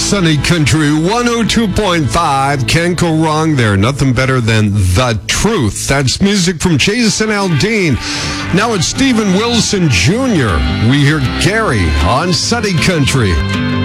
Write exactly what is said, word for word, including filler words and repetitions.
Sunny Country one oh two point five. Can't go wrong there. Nothing better than The Truth. That's music from Jason Aldean. Now it's Stephen Wilson Junior We hear Gary on Sunny Country.